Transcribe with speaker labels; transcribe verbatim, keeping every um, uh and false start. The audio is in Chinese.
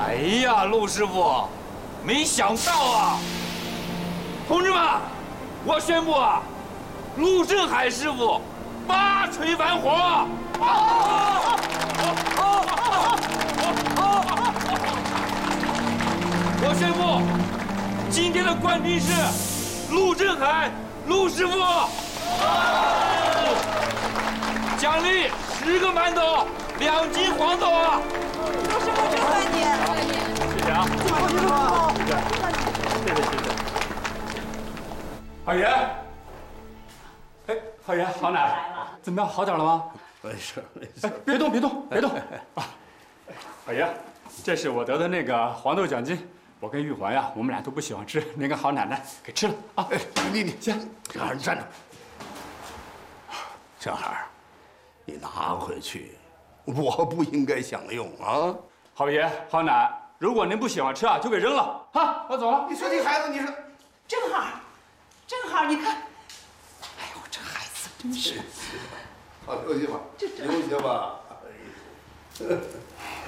Speaker 1: 哎呀，陆师傅，没想到啊！同志们，我宣布啊，陆振海师傅八锤完活！啊！我宣布，今天的冠军是陆振海陆师傅，奖励十个馒头，两斤黄豆啊！
Speaker 2: 陆师傅，祝贺你！
Speaker 1: 谢谢啊！
Speaker 2: 祝贺你，陆师傅！
Speaker 1: 谢谢谢谢。二爷，哎，二爷，好奶，怎么样？好点了吗？
Speaker 3: 没事没事。
Speaker 1: 哎，别动别动别动啊！二爷，这是我得的那个黄豆奖金。我跟玉环呀，我们俩都不喜欢吃，您跟好奶奶给吃了啊！
Speaker 3: 哎，你你
Speaker 1: 先，
Speaker 3: 小孩，你站着。小孩，你拿回去，我不应该享用啊！
Speaker 1: 好爷好奶，如果您不喜欢吃啊，就给扔了啊！我走了。
Speaker 3: 你说这孩子，你说
Speaker 2: 正好，正好，你看，哎呦，这孩子真是，
Speaker 3: 好，留下吧，留下吧。哎